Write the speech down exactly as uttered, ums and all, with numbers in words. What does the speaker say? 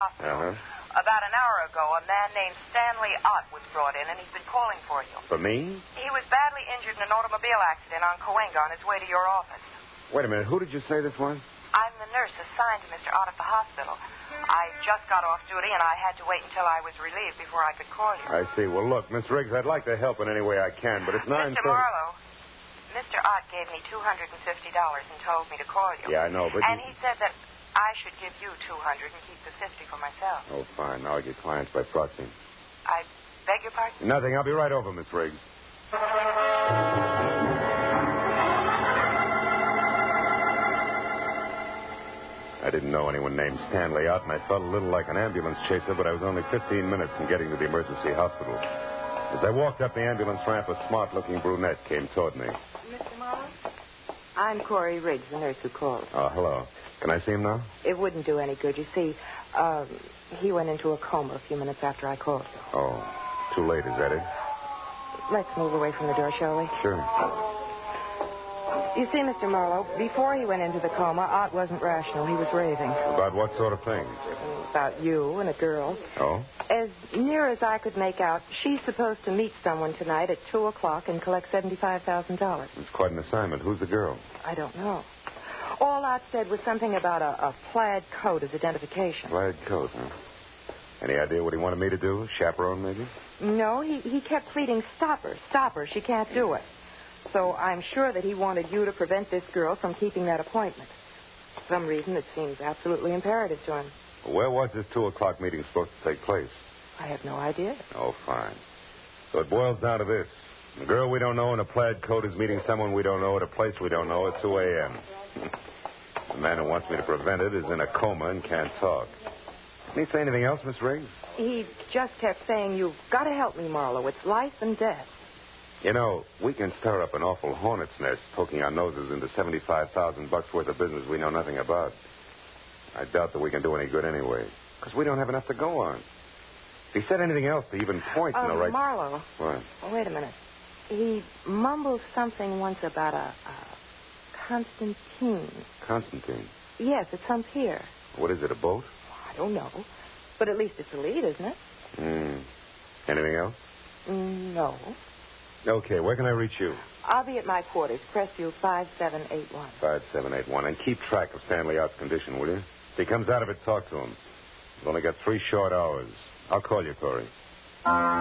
Uh-huh. About an hour ago, a man named Stanley Ott was brought in, and he's been calling for you. For me? He was badly injured in an automobile accident on Cahuenga on his way to your office. Wait a minute. Who did you say this was? I'm the nurse assigned to Mister Ott at the hospital. I just got off duty, and I had to wait until I was relieved before I could call you. I see. Well, look, Miss Riggs, I'd like to help in any way I can, but it's nine Mister thirty. Marlowe, Mister Ott gave me two hundred fifty dollars and told me to call you. Yeah, I know, but... And you... he said that I should give you two hundred dollars and keep the fifty for myself. Oh, fine. Now I get clients by proxy. I beg your pardon? Nothing. I'll be right over, Miss Riggs. I didn't know anyone named Stanley Ott, and I felt a little like an ambulance chaser, but I was only fifteen minutes from getting to the emergency hospital. As I walked up the ambulance ramp, a smart-looking brunette came toward me. Mister Marlowe? I'm Corey Riggs, the nurse who called. Oh, hello. Can I see him now? It wouldn't do any good. You see, um, he went into a coma a few minutes after I called. Oh, too late, is that it? Let's move away from the door, shall we? Sure. You see, Mister Marlowe, before he went into the coma, Ott wasn't rational. He was raving. About what sort of things? About you and a girl. Oh? As near as I could make out, she's supposed to meet someone tonight at two o'clock and collect seventy-five thousand dollars. It's quite an assignment. Who's the girl? I don't know. All Ott said was something about a, a plaid coat as identification. Plaid coat, huh? Any idea what he wanted me to do? Chaperone, maybe? No, he, he kept pleading, stop her, stop her, she can't do it. So I'm sure that he wanted you to prevent this girl from keeping that appointment. For some reason, it seems absolutely imperative to him. Where was this two o'clock meeting supposed to take place? I have no idea. Oh, fine. So it boils down to this. A girl we don't know in a plaid coat is meeting someone we don't know at a place we don't know at two a.m. The man who wants me to prevent it is in a coma and can't talk. Didn't he say anything else, Miss Riggs? He just kept saying, you've got to help me, Marlowe. It's life and death. You know, we can stir up an awful hornet's nest poking our noses into seventy-five thousand bucks worth of business we know nothing about. I doubt that we can do any good anyway, because we don't have enough to go on. If he said anything else to even point uh, in the right... Marlowe. What? Oh, wait a minute. He mumbled something once about a, a Constantine. Constantine? Yes, it's some pier. What is it, a boat? I don't know. But at least it's a lead, isn't it? Hmm. Anything else? Mm, no. Okay, where can I reach you? I'll be at my quarters, Crestview five seven eight one. five seven eight one. And keep track of Stanley Ott's condition, will you? If he comes out of it, talk to him. We've only got three short hours. I'll call you, Corey.